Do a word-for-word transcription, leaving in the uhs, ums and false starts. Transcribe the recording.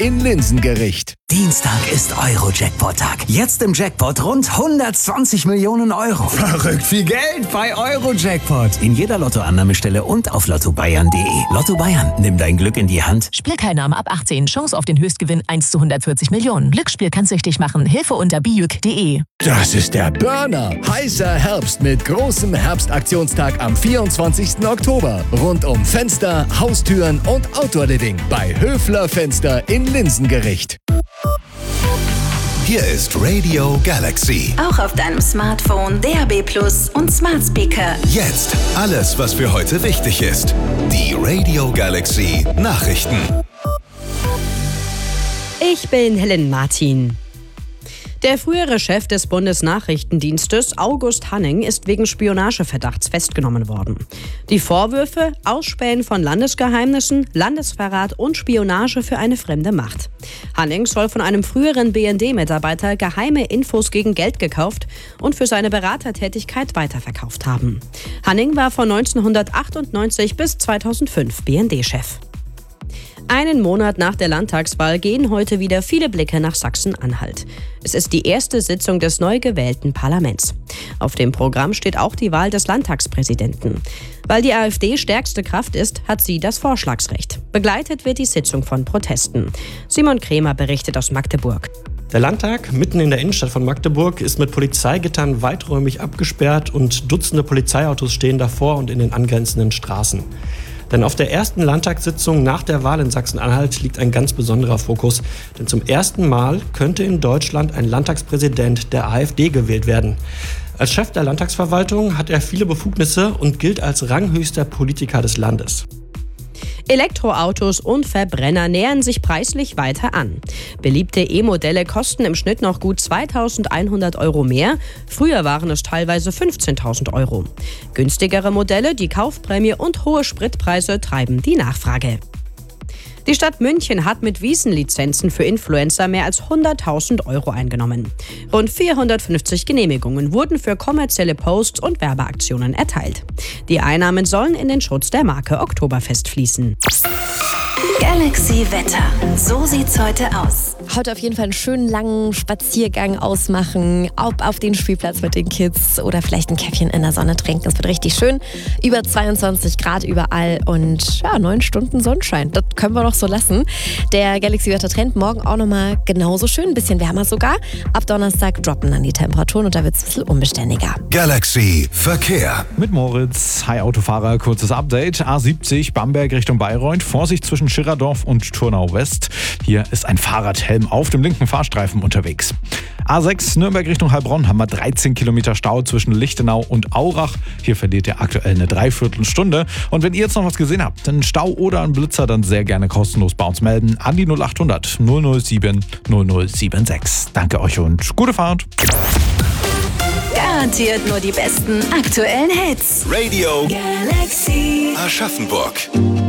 in Linsengericht. Dienstag ist Euro-Jackpot-Tag. Jetzt im Jackpot rund hundertzwanzig Millionen Euro. Verrückt viel Geld bei Euro-Jackpot. In jeder Lottoannahmestelle und auf lotto bayern punkt de. Lotto Bayern, nimm dein Glück in die Hand. Spielteilnahme ab achtzehn. Chance auf den Höchstgewinn eins zu hundertvierzig Millionen. Glücksspiel kann süchtig machen. Hilfe unter bijuk punkt de. Das ist der Burner. Heißer Herbst mit großem Herbstaktionstag am vierundzwanzigsten Oktober. Rund um Fenster, Haustüren und Outdoor-Living bei Höfler Fenster in Linsengericht. Hier ist Radio Galaxy. Auch auf deinem Smartphone, D A B Plus und Smart Speaker. Jetzt alles, was für heute wichtig ist. Die Radio Galaxy Nachrichten. Ich bin Helen Martin. Der frühere Chef des Bundesnachrichtendienstes, August Hanning, ist wegen Spionageverdachts festgenommen worden. Die Vorwürfe: Ausspähen von Landesgeheimnissen, Landesverrat und Spionage für eine fremde Macht. Hanning soll von einem früheren B N D-Mitarbeiter geheime Infos gegen Geld gekauft und für seine Beratertätigkeit weiterverkauft haben. Hanning war von neunzehnhundertachtundneunzig bis zweitausendfünf B N D-Chef. Einen Monat nach der Landtagswahl gehen heute wieder viele Blicke nach Sachsen-Anhalt. Es ist die erste Sitzung des neu gewählten Parlaments. Auf dem Programm steht auch die Wahl des Landtagspräsidenten. Weil die AfD stärkste Kraft ist, hat sie das Vorschlagsrecht. Begleitet wird die Sitzung von Protesten. Simon Krämer berichtet aus Magdeburg. Der Landtag, mitten in der Innenstadt von Magdeburg, ist mit Polizeigittern weiträumig abgesperrt und Dutzende Polizeiautos stehen davor und in den angrenzenden Straßen. Denn auf der ersten Landtagssitzung nach der Wahl in Sachsen-Anhalt liegt ein ganz besonderer Fokus. Denn zum ersten Mal könnte in Deutschland ein Landtagspräsident der AfD gewählt werden. Als Chef der Landtagsverwaltung hat er viele Befugnisse und gilt als ranghöchster Politiker des Landes. Elektroautos und Verbrenner nähern sich preislich weiter an. Beliebte E-Modelle kosten im Schnitt noch gut zweitausendeinhundert Euro mehr. Früher waren es teilweise fünfzehntausend Euro. Günstigere Modelle, die Kaufprämie und hohe Spritpreise treiben die Nachfrage. Die Stadt München hat mit Wiesenlizenzen für Influencer mehr als hunderttausend Euro eingenommen. Rund vierhundertfünfzig Genehmigungen wurden für kommerzielle Posts und Werbeaktionen erteilt. Die Einnahmen sollen in den Schutz der Marke Oktoberfest fließen. Galaxy Wetter. So sieht's heute aus. Heute auf jeden Fall einen schönen langen Spaziergang ausmachen, ob auf den Spielplatz mit den Kids oder vielleicht ein Käffchen in der Sonne trinken. Es wird richtig schön. Über zweiundzwanzig Grad überall und ja, neun Stunden Sonnenschein. Das können wir doch so lassen. Der Galaxy-Wetter-Trend morgen auch nochmal genauso schön, ein bisschen wärmer sogar. Ab Donnerstag droppen dann die Temperaturen und da wird es ein bisschen unbeständiger. Galaxy Verkehr. Mit Moritz. Hi Autofahrer, kurzes Update. A siebzig Bamberg Richtung Bayreuth. Vorsicht zwischen Schirerdorf und Turnau West. Hier ist ein Fahrradhelm auf dem linken Fahrstreifen unterwegs. A sechs Nürnberg Richtung Heilbronn haben wir dreizehn Kilometer Stau zwischen Lichtenau und Aurach. Hier verliert ihr aktuell eine Dreiviertelstunde. Und wenn ihr jetzt noch was gesehen habt, einen Stau oder einen Blitzer, dann sehr gerne kostenlos bei uns melden an die null achthundert null null sieben null null sieben sechs. Danke euch und gute Fahrt. Garantiert nur die besten aktuellen Hits. Radio Galaxy Aschaffenburg.